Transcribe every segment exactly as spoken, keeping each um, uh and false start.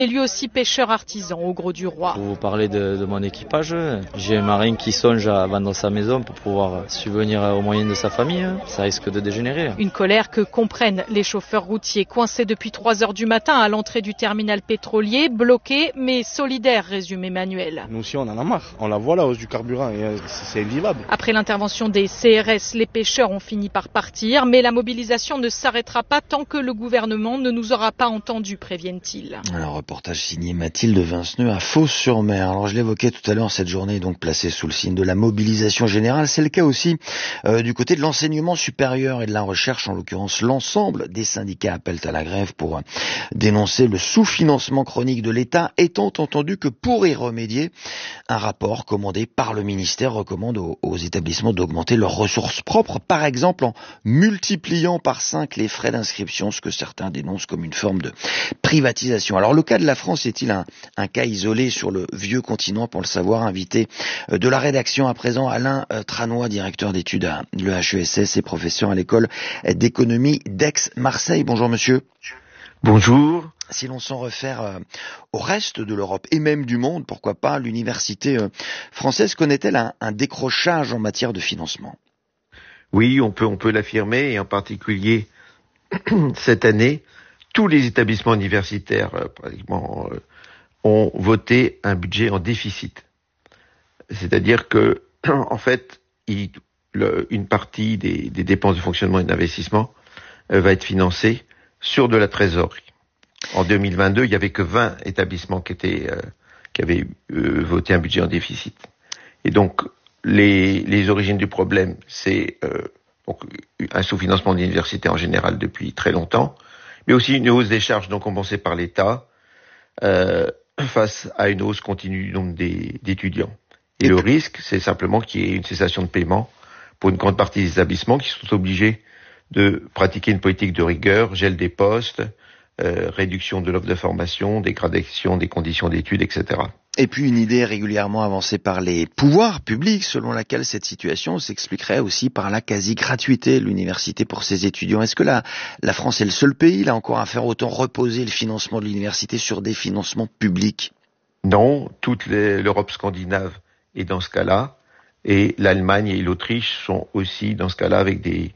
Et lui aussi pêcheur artisan au Gros du Roi. Pour vous parler de, de mon équipage, j'ai un marin qui songe à vendre sa maison pour pouvoir subvenir aux moyens de sa famille. Ça risque de dégénérer. Une colère que comprennent les chauffeurs routiers coincés depuis trois heures du matin à l'entrée du terminal pétrolier, bloqués mais solidaires, résume Emmanuel. Nous aussi on en a marre, on la voit la hausse du carburant et c'est invivable. Après l'intervention des C R S, les pêcheurs ont fini par partir, mais la mobilisation ne s'arrêtera pas tant que le gouvernement ne nous aura pas entendus, préviennent-ils. Alors, reportage signé Mathilde Vinceneux à Fos-sur-Mer. Alors, je l'évoquais tout à l'heure, cette journée est donc placée sous le signe de la mobilisation générale. C'est le cas aussi euh, du côté de l'enseignement supérieur et de la recherche. En l'occurrence, l'ensemble des syndicats appellent à la grève pour euh, dénoncer le sous-financement chronique de l'État, étant entendu que pour y remédier, un rapport commandé par le ministère recommande aux, aux établissements d'augmenter leurs ressources propres, par exemple en multipliant par cinq les frais d'inscription, ce que certains dénoncent comme une forme de privatisation. Alors le cas de la France est-il un, un cas isolé sur le vieux continent? Pour le savoir, invité de la rédaction à présent, Alain Tranois, directeur d'études à l'E H E S S et professeur à l'école d'économie d'Aix-Marseille. Bonjour monsieur. Bonjour. Si l'on s'en réfère euh, au reste de l'Europe et même du monde, pourquoi pas, l'université euh, française connaît-elle un, un décrochage en matière de financement? Oui, on peut, on peut l'affirmer, et en particulier cette année, tous les établissements universitaires euh, pratiquement euh, ont voté un budget en déficit. C'est-à-dire que, en fait, il, le, une partie des, des dépenses de fonctionnement et d'investissement euh, va être financée sur de la trésorerie. En deux mille vingt-deux, il n'y avait que vingt établissements qui étaient euh, qui avaient euh, voté un budget en déficit. Et donc, les, les origines du problème, c'est euh, donc un sous-financement d'université en général depuis très longtemps, mais aussi une hausse des charges non compensées par l'État euh, face à une hausse continue du nombre des, d'étudiants. Et, Et le puis... risque, c'est simplement qu'il y ait une cessation de paiement pour une grande partie des établissements qui sont obligés de pratiquer une politique de rigueur, gel des postes, euh, réduction de l'offre de formation, dégradation des conditions d'études, et cetera. Et puis une idée régulièrement avancée par les pouvoirs publics selon laquelle cette situation s'expliquerait aussi par la quasi-gratuité de l'université pour ses étudiants. Est-ce que la, la France est le seul pays, là encore, à faire autant reposer le financement de l'université sur des financements publics? Non, toute les, l'Europe scandinave est dans ce cas-là, et l'Allemagne et l'Autriche sont aussi dans ce cas-là avec des,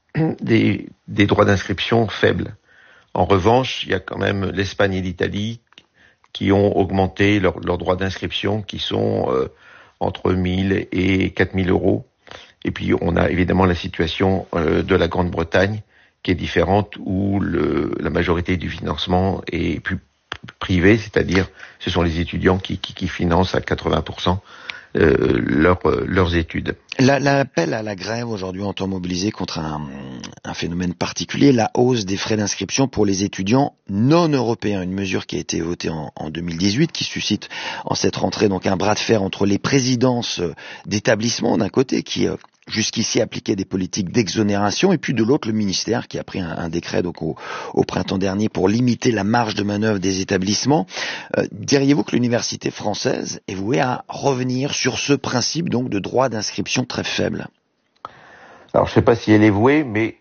des, des droits d'inscription faibles. En revanche, il y a quand même l'Espagne et l'Italie qui ont augmenté leurs leur droits d'inscription, qui sont euh, entre mille et quatre mille euros. Et puis, on a évidemment la situation euh, de la Grande-Bretagne, qui est différente, où le, la majorité du financement est plus privé, c'est-à-dire ce sont les étudiants qui, qui, qui financent à quatre-vingts pour cent euh, leur, euh, leurs études. La, l'appel à la grève aujourd'hui entend mobiliser contre un, un phénomène particulier, la hausse des frais d'inscription pour les étudiants non européens, une mesure qui a été votée en, en deux mille dix-huit, qui suscite en cette rentrée donc un bras de fer entre les présidences d'établissements d'un côté qui euh, jusqu'ici appliquaient des politiques d'exonération, et puis de l'autre le ministère qui a pris un, un décret donc au, au printemps dernier pour limiter la marge de manœuvre des établissements. Euh, diriez-vous que l'université française est vouée à revenir sur ce principe donc de droit d'inscription très faible? Alors je ne sais pas si elle est vouée, mais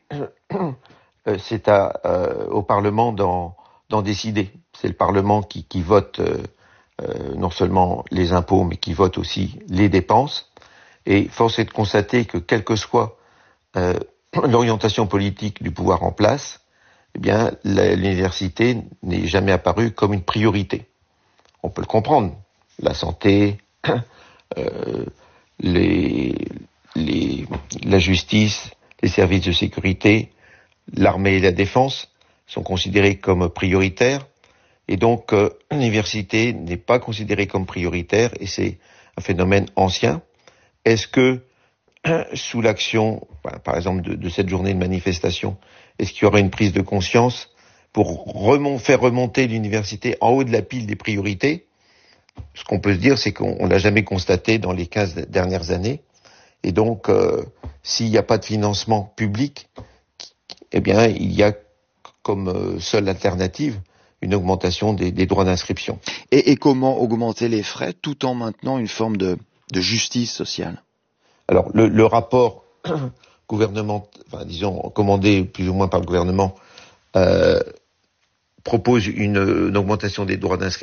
euh, c'est à, euh, au Parlement d'en, d'en décider. C'est le Parlement qui, qui vote euh, euh, non seulement les impôts, mais qui vote aussi les dépenses. Et force est de constater que, quelle que soit euh, l'orientation politique du pouvoir en place, eh bien, la, l'université n'est jamais apparue comme une priorité. On peut le comprendre. La santé, euh, les, les, la justice, les services de sécurité, l'armée et la défense sont considérés comme prioritaires. Et donc, euh, l'université n'est pas considérée comme prioritaire, et c'est un phénomène ancien. Est-ce que, sous l'action, par exemple, de, de cette journée de manifestation, est-ce qu'il y aura une prise de conscience pour remont, faire remonter l'université en haut de la pile des priorités? Ce qu'on peut se dire, c'est qu'on ne l'a jamais constaté dans les quinze dernières années. Et donc, euh, s'il n'y a pas de financement public, eh bien, il y a comme seule alternative une augmentation des, des droits d'inscription. Et, et comment augmenter les frais tout en maintenant une forme de de justice sociale? Alors, le, le rapport gouvernement, enfin, disons, commandé plus ou moins par le gouvernement, euh, propose une, une augmentation des droits d'inscription